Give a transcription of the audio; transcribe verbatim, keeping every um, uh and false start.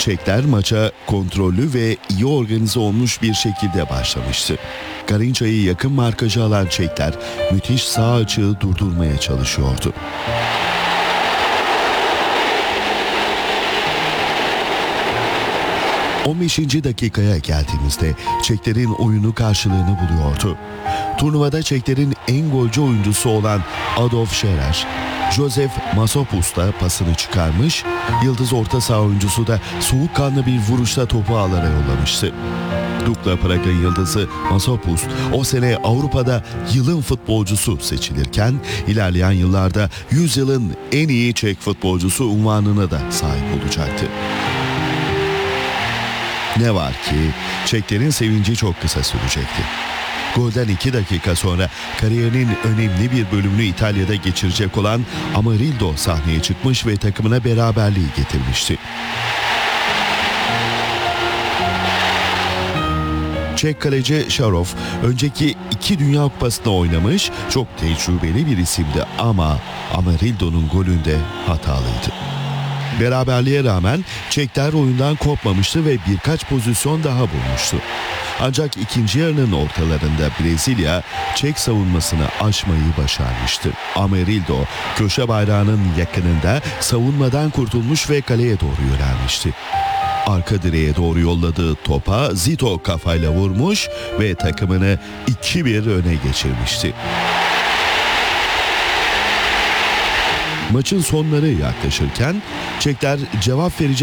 Çekler maça kontrollü ve iyi organize olmuş bir şekilde başlamıştı. Garinça'yı yakın markajı alan Çekler müthiş sağ açığı durdurmaya çalışıyordu. on beşinci dakikaya geldiğimizde Çeklerin oyunu karşılığını buluyordu. Turnuvada Çeklerin en golcü oyuncusu olan Adolf Scherer, Josef Masopust'a pasını çıkarmış, yıldız orta saha oyuncusu da soğukkanlı bir vuruşla topu ağlara yollamıştı. Dukla Prag'ın yıldızı Masopust o sene Avrupa'da yılın futbolcusu seçilirken ilerleyen yıllarda yüzyılın en iyi Çek futbolcusu unvanına da sahip olacaktı. Ne var ki Çeklerin sevinci çok kısa sürecekti. Golden iki dakika sonra kariyerinin önemli bir bölümünü İtalya'da geçirecek olan Amarildo sahneye çıkmış ve takımına beraberliği getirmişti. Çek kaleci Şarov önceki iki Dünya Kupası'nda oynamış, çok tecrübeli bir isimdi ama Amarildo'nun golünde hatalıydı. Beraberliğe rağmen Çekler oyundan kopmamıştı ve birkaç pozisyon daha bulmuştu. Ancak ikinci yarının ortalarında Brezilya Çek savunmasını aşmayı başarmıştı. Amarildo köşe bayrağının yakınında savunmadan kurtulmuş ve kaleye doğru yönelmişti. Arka direğe doğru yolladığı topa Zito kafayla vurmuş ve takımını iki bir öne geçirmişti. Maçın sonları yaklaşırken Çekler cevap verecek